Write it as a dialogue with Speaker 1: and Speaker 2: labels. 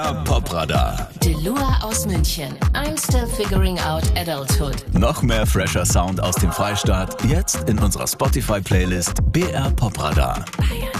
Speaker 1: Popradar.
Speaker 2: Delua aus München. I'm still figuring out adulthood.
Speaker 1: Noch mehr fresher Sound aus dem Freistaat. Jetzt in unserer Spotify-Playlist BR Popradar.